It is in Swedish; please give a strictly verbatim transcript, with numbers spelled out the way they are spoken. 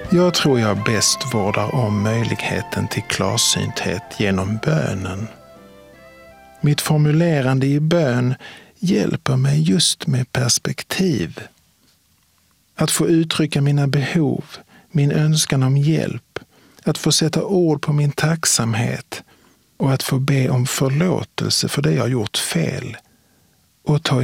Jag tror jag bäst vårdar om möjligheten till klarsynthet genom bönen. Mitt formulerande i bön hjälper mig just med perspektiv. Att få uttrycka mina behov, min önskan om hjälp, att få sätta ord på min tacksamhet och att få be om förlåtelse för det jag gjort fel och ta